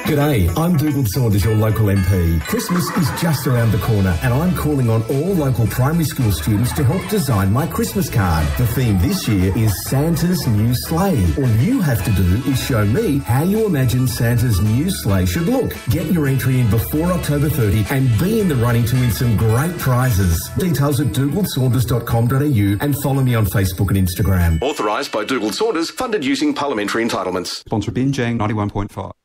G'day, I'm Dougal Saunders, your local MP. Christmas is just around the corner and I'm calling on all local primary school students to help design my Christmas card. The theme this year is Santa's New Sleigh. All you have to do is show me how you imagine Santa's new sleigh should look. Get your entry in before October 30 and be in the running to win some great prizes. Details at dougalsaunders.com.au and follow me on Facebook and Instagram. Authorised by Dougal Saunders, funded using parliamentary entitlements. Sponsor Binjang 91.5.